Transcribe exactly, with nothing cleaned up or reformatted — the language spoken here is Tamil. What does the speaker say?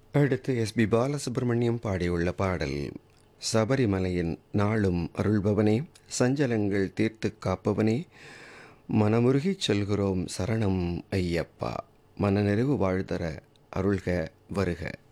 அடுத்து எஸ்பி பாலசுப்ரமணியம் பாடியுள்ள பாடல். சபரிமலையின் நாளும் அருள்பவனே, சஞ்சலங்கள் தீர்த்துக் காப்பவனே, மனமுருகிச் சொல்கிறோம் சரணம் ஐயப்பா, மனநிறைவு வாழ்தர அருள்க வருக.